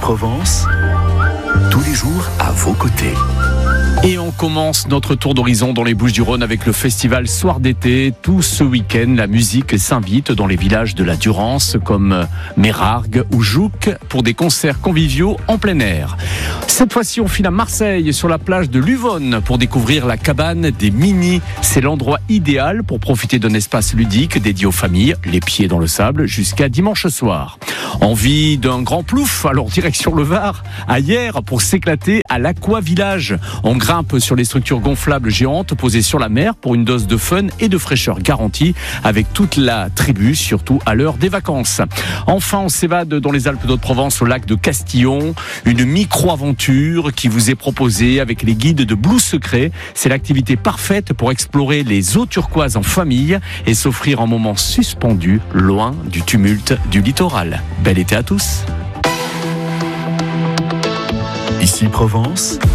Provence, tous les jours à vos côtés. Et on commence notre tour d'horizon dans les Bouches-du-Rhône avec le festival Soir d'été. Tout ce week-end, la musique s'invite dans les villages de la Durance comme Mérargues ou Jouques pour des concerts conviviaux en plein air. Cette fois-ci, on file à Marseille sur la plage de Luvonne pour découvrir la cabane des Mini. C'est l'endroit idéal pour profiter d'un espace ludique dédié aux familles, les pieds dans le sable jusqu'à dimanche soir. Envie d'un grand plouf? Alors direction le Var, à Hyères pour s'éclater à l'Aqua Village. On grimpe sur les structures gonflables géantes posées sur la mer pour une dose de fun et de fraîcheur garantie avec toute la tribu, surtout à l'heure des vacances. Enfin, on s'évade dans les Alpes d'Haute-Provence au lac de Castillon. Une micro-aventure qui vous est proposée avec les guides de Blue Secret. C'est l'activité parfaite pour explorer les eaux turquoises en famille et s'offrir un moment suspendu loin du tumulte du littoral. Bel été à tous. Ici Provence,